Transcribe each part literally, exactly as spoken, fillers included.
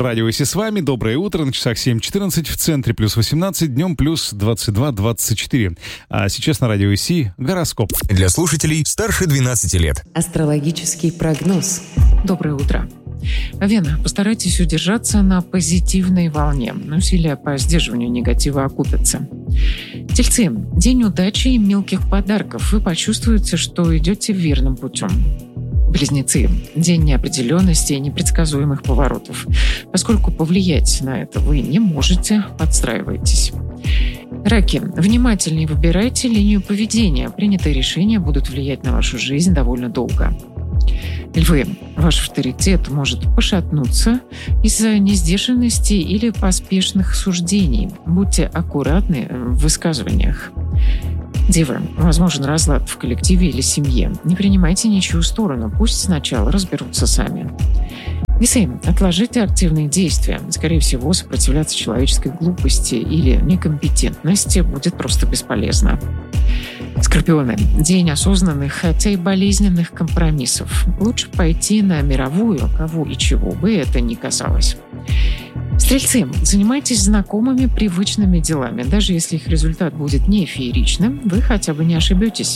Радио Си с вами. Доброе утро. На часах семь четырнадцать, в центре плюс восемнадцать, днем плюс двадцать два двадцать четыре. А сейчас на Радио Си гороскоп. Для слушателей старше двенадцати лет. Астрологический прогноз. Доброе утро. Вена, постарайтесь удержаться на позитивной волне. Усилия по сдерживанию негатива окупятся. Тельцы, день удачи и мелких подарков. Вы почувствуете, что идете верным путем. Близнецы, день неопределенности и непредсказуемых поворотов. Поскольку повлиять на это вы не можете, подстраивайтесь. Раки, внимательнее выбирайте линию поведения. Принятые решения будут влиять на вашу жизнь довольно долго. Львы, ваш авторитет может пошатнуться из-за несдержанности или поспешных суждений. Будьте аккуратны в высказываниях. Девы, возможен разлад в коллективе или семье. Не принимайте ничью сторону, пусть сначала разберутся сами. Весы, отложите активные действия. Скорее всего, сопротивляться человеческой глупости или некомпетентности будет просто бесполезно. Скорпионы, день осознанных, хотя и болезненных компромиссов. Лучше пойти на мировую, кого и чего бы это ни касалось. Стрельцы, занимайтесь знакомыми, привычными делами. Даже если их результат будет не фееричным, вы хотя бы не ошибетесь.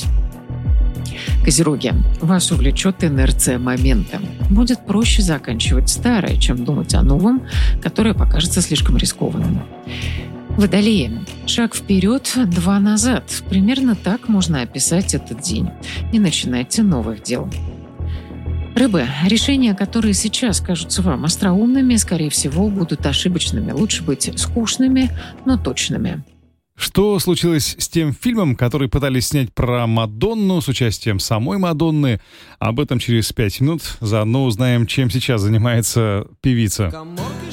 Козероги, вас увлечет инерция момента. Будет проще заканчивать старое, чем думать о новом, которое покажется слишком рискованным. Водолеи, шаг вперед, два назад. Примерно так можно описать этот день. Не начинайте новых дел. Рыбы, решения, которые сейчас кажутся вам остроумными, скорее всего, будут ошибочными. Лучше быть скучными, но точными. Что случилось с тем фильмом, который пытались снять про Мадонну с участием самой Мадонны? Об этом через пять минут. Заодно узнаем, чем сейчас занимается певица.